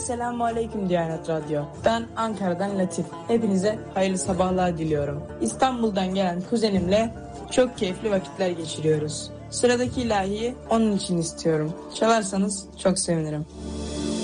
Esselamu Aleyküm Diyanet Radyo. Ben Ankara'dan Latif. Hepinize hayırlı sabahlar diliyorum. İstanbul'dan gelen kuzenimle çok keyifli vakitler geçiriyoruz. Sıradaki ilahiyi onun için istiyorum. Çalarsanız çok sevinirim.